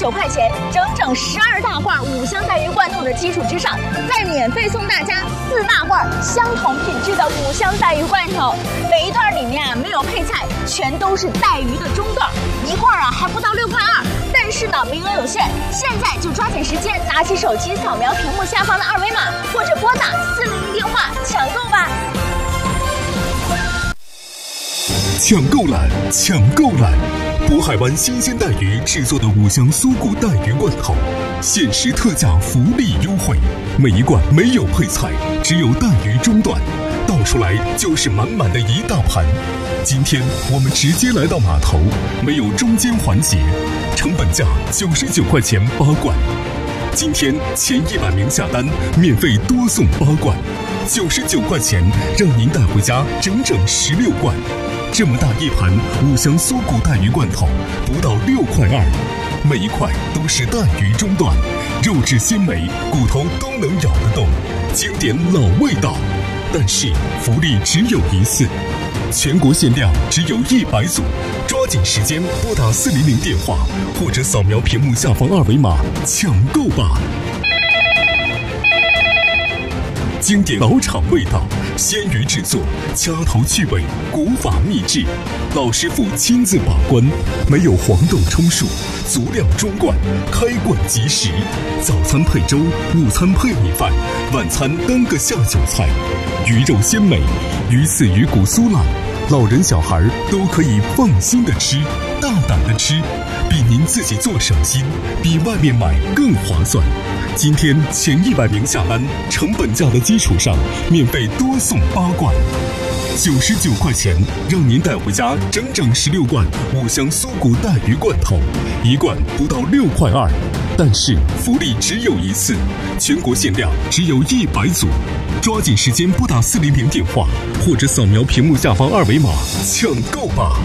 99块钱，整整12大罐5香带鱼罐头的基础之上，再免费送大家4大罐相同品质的5香带鱼罐头。每一段里面啊没有配菜，全都是带鱼的中段，一罐啊还不到6块2。但是呢，名额有限，现在就抓紧时间，拿起手机扫描屏幕下方的2维码，或者拨打400电话抢购吧。 抢购来，抢购来！渤海湾新鲜带鱼制作的5香酥骨带鱼罐头，限时特价福利优惠，每一罐没有配菜，只有带鱼中段，倒出来就是满满的一大盘。今天我们直接来到码头，没有中间环节，成本价99块钱8罐。今天前100名下单，免费多送8罐，99块钱让您带回家整整16罐。这么大一盘5香酥骨带鱼罐头，不到6块2，每一块都是带鱼中段，肉质鲜美，骨头都能咬得动，经典老味道。但是福利只有一次，全国限量只有100组，抓紧时间拨打400电话，或者扫描屏幕下方2维码抢购吧。经典老厂味道，鲜鱼制作，掐头去尾，古法秘制，老师傅亲自把关，没有黄豆充数，足量装罐，开罐即食。早餐配粥，午餐配米饭，晚餐当个下酒菜。鱼肉鲜美，鱼刺鱼骨酥烂，老人小孩都可以放心的吃，大胆的吃，比您自己做省心，比外面买更划算。今天前100名下单，成本价的基础上，免费多送8罐，99块钱让您带回家整整16罐5香酥骨带鱼罐头，一罐不到6块2。但是福利只有一次，全国限量只有100组，抓紧时间拨打400电话，或者扫描屏幕下方2维码抢购吧。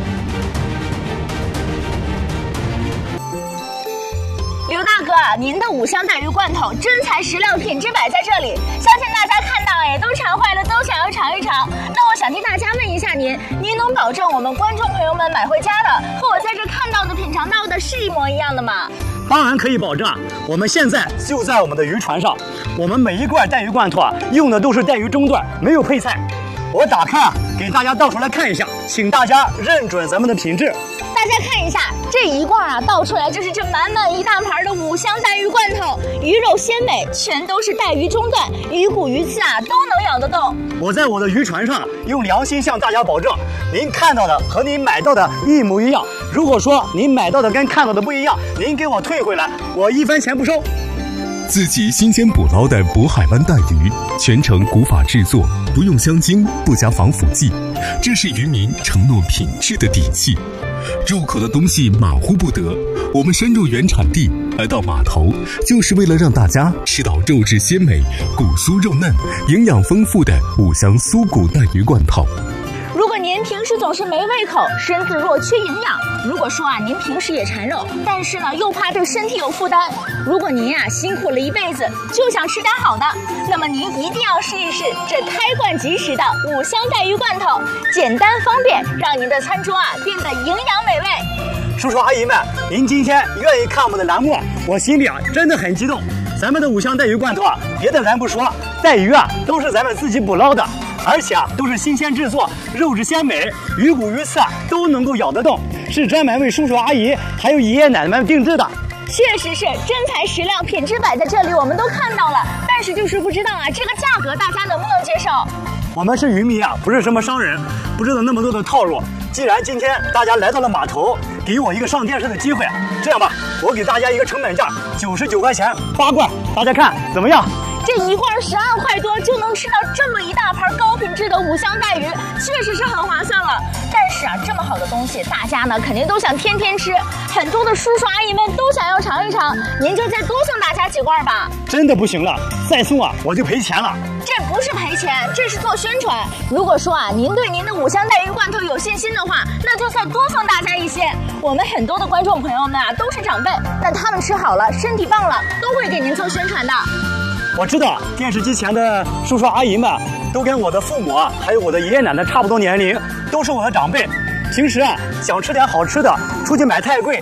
刘大哥，您的5香带鱼罐头真材实料，品质摆在这里，相信大家看到都馋坏了，都想要尝一尝。那我想替大家问一下您能保证我们观众朋友们买回家的和我在这看到的品尝到的是一模一样的吗？ 当然可以保证，我们现在就在我们的渔船上，我们每一罐带鱼罐头用的都是带鱼中段，没有配菜。我打开给大家倒出来看一下，请大家认准咱们的品质。 大家看一下，这一罐倒出来就是这满满一大盘的5香带鱼罐头，鱼肉鲜美，全都是带鱼中段，鱼骨鱼刺都能咬得动。 我在我的渔船上用良心向大家保证，您看到的和您买到的一模一样。如果说您买到的跟看到的不一样，您给我退回来，我1分钱不收。 自己新鲜捕捞的渤海湾带鱼，全程古法制作，不用香精，不加防腐剂，这是渔民承诺品质的底气。入口的东西马虎不得，我们深入原产地，来到码头，就是为了让大家吃到肉质鲜美、骨酥肉嫩、营养丰富的5香酥骨带鱼罐头。 如果您平时总是没胃口，身子弱缺营养，如果说您平时也馋肉，但是呢又怕对身体有负担，如果您辛苦了一辈子就想吃点好的，那么您一定要试一试这开罐即食的5香带鱼罐头，简单方便，让您的餐桌变得营养美味。 叔叔阿姨们，您今天愿意看我们的栏目，我心里真的很激动。咱们的5香带鱼罐头别的咱不说，带鱼都是咱们自己捕捞的，而且都是新鲜制作，肉质鲜美，鱼骨鱼刺都能够咬得动，是专门为叔叔阿姨还有爷爷奶奶们定制的。 确实是真材实料，品质摆在这里，我们都看到了，但是就是不知道这个价格大家能不能接受。 我们是渔民不是什么商人，不知道那么多的套路。既然今天大家来到了码头，给我一个上电视的机会，这样吧，我给大家一个成本价99块钱8罐，大家看怎么样？ 这一罐12块多就能吃到这么一大盘高品质的5香带鱼，确实是很划算了。但是这么好的东西，大家呢肯定都想天天吃，很多的叔叔阿姨们都想要尝一尝，您就再多送大家几罐吧。 真的不行了，再送我就赔钱了。 这不是赔钱，这是做宣传。如果说您对您的5香带鱼罐头有信心的话，那就再多送大家一些。我们很多的观众朋友们都是长辈，那他们吃好了，身体棒了，都会给您做宣传的。 我知道电视机前的叔叔阿姨们都跟我的父母还有我的爷爷奶奶差不多年龄，都是我的长辈。平时想吃点好吃的，出去买太贵，